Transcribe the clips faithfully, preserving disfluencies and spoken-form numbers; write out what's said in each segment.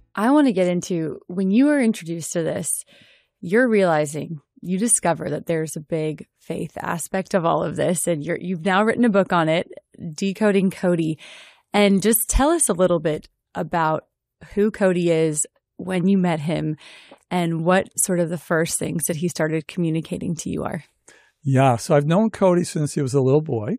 I want to get into when you were introduced to this, you're realizing, you discover that there's a big faith aspect of all of this. And you're, you've now written a book on it, Decoding Cody. And just tell us a little bit about who Cody is, when you met him, and what sort of the first things that he started communicating to you are. Yeah, so I've known Cody since he was a little boy.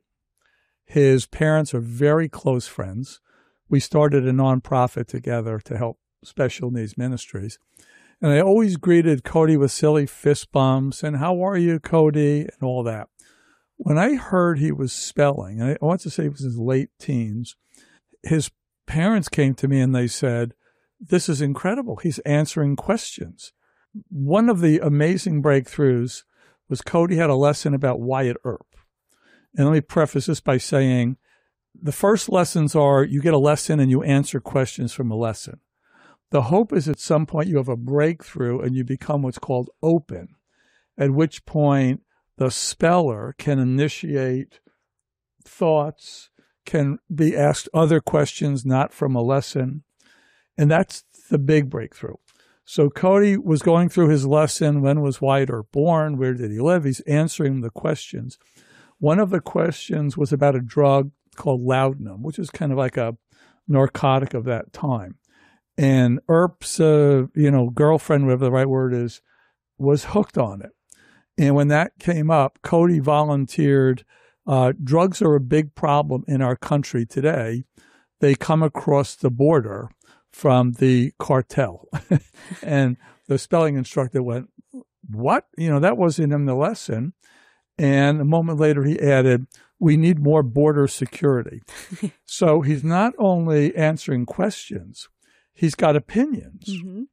His parents are very close friends. We started a nonprofit together to help special needs ministries. And I always greeted Cody with silly fist bumps and how are you, Cody, and all that. When I heard he was spelling, and I want to say it was his late teens, his parents came to me and they said, this is incredible. He's answering questions. One of the amazing breakthroughs was Cody had a lesson about Wyatt Earp. And let me preface this by saying the first lessons are you get a lesson and you answer questions from a lesson. The hope is at some point you have a breakthrough and you become what's called open, at which point the speller can initiate thoughts, can be asked other questions not from a lesson. And that's the big breakthrough. So Cody was going through his lesson. When was Wyatt Earp born? Where did he live? He's answering the questions. One of the questions was about a drug called laudanum, which is kind of like a narcotic of that time. And Earp's, uh, you know, girlfriend, whatever the right word is, was hooked on it. And when that came up, Cody volunteered. Uh, drugs are a big problem in our country today. They come across the border from the cartel. And the spelling instructor went, what? You know, that wasn't in the lesson. And a moment later, he added, we need more border security. So he's not only answering questions, he's got opinions. Mm-hmm.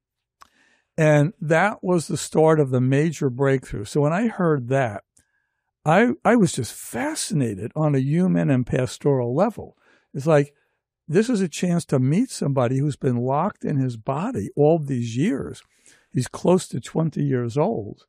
And that was the start of the major breakthrough. So when I heard that, I I was just fascinated on a human and pastoral level. It's like, this is a chance to meet somebody who's been locked in his body all these years. He's close to twenty years old.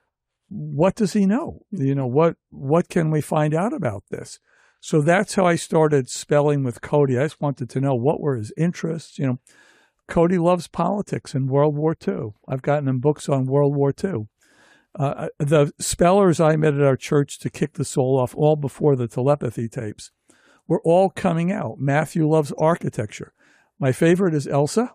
What does he know? You know, what what can we find out about this? So that's how I started spelling with Cody. I just wanted to know what were his interests. You know, Cody loves politics and World War Two. I've gotten him books on World War Two. Uh, the spellers I met at our church to kick this all off, all before the telepathy tapes, were all coming out. Matthew loves architecture. My favorite is Elsa.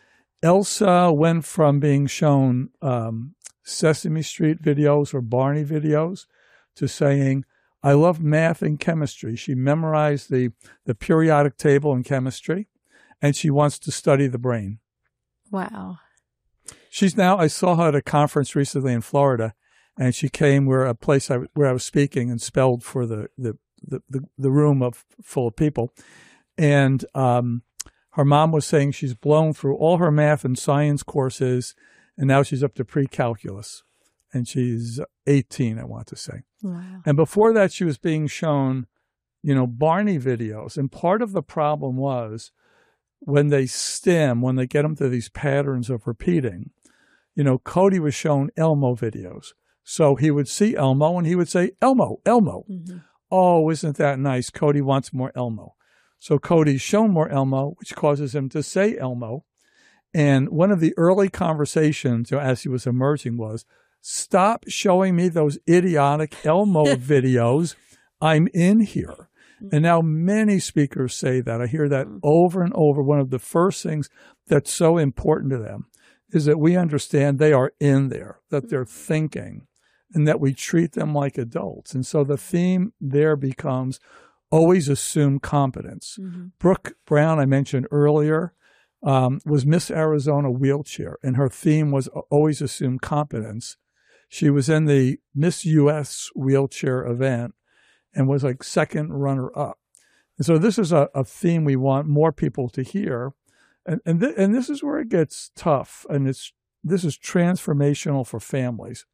Elsa went from being shown um, Sesame Street videos or Barney videos to saying, I love math and chemistry. She memorized the, the periodic table in chemistry, and she wants to study the brain. Wow. She's now, I saw her at a conference recently in Florida, and she came where a place I, where I was speaking and spelled for the, the, the, the, the room of full of people. And um, her mom was saying she's blown through all her math and science courses, and now she's up to pre-calculus. And she's eighteen, I want to say. Wow. And before that, she was being shown, you know, Barney videos. And part of the problem was when they stem, when they get them to these patterns of repeating, you know, Cody was shown Elmo videos. So he would see Elmo and he would say, Elmo, Elmo. Mm-hmm. Oh, isn't that nice? Cody wants more Elmo. So Cody's shown more Elmo, which causes him to say Elmo. And one of the early conversations, you know, as he was emerging was, stop showing me those idiotic Elmo videos. I'm in here. And now many speakers say that. I hear that over and over. One of the first things that's so important to them is that we understand they are in there, that they're thinking, and that we treat them like adults. And so the theme there becomes always assume competence. Mm-hmm. Brooke Brown, I mentioned earlier, um, was Miss Arizona wheelchair, and her theme was always assume competence. She was in the Miss U S wheelchair event and was like second runner-up. And so this is a, a theme we want more people to hear. And and, th- and this is where it gets tough, and it's this is transformational for families.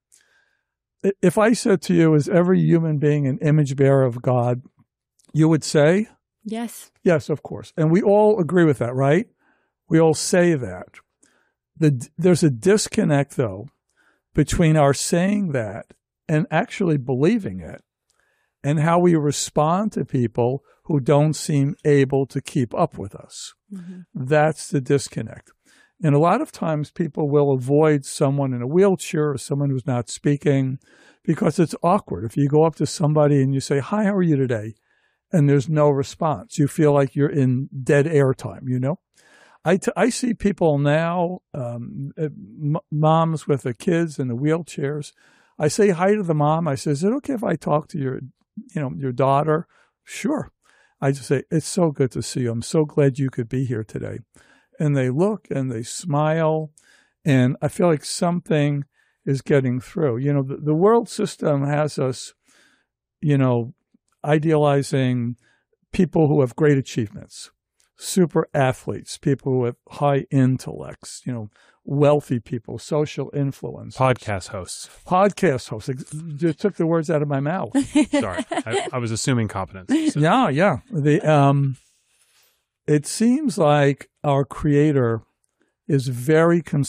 If I said to you, is every human being an image bearer of God, you would say? Yes. Yes, of course. And we all agree with that, right? We all say that. The, there's a disconnect, though, between our saying that and actually believing it, and how we respond to people who don't seem able to keep up with us. Mm-hmm. That's the disconnect. And a lot of times people will avoid someone in a wheelchair or someone who's not speaking because it's awkward. If you go up to somebody and you say, "Hi, how are you today?" and there's no response, you feel like you're in dead air time, you know? I, t- I see people now, um, m- moms with the kids in the wheelchairs. I say hi to the mom. I say, "Is it okay if I talk to your, you know, your daughter?" "Sure." I just say, "It's so good to see you. I'm so glad you could be here today." And they look and they smile, and I feel like something is getting through. You know, the, the world system has us, you know, idealizing people who have great achievements, super athletes, people who have high intellects, you know, wealthy people, social influence. Podcast hosts. Podcast hosts. You took the words out of my mouth. Sorry. I, I was assuming competence. So. Yeah, yeah. The um, it seems like our Creator is very concerned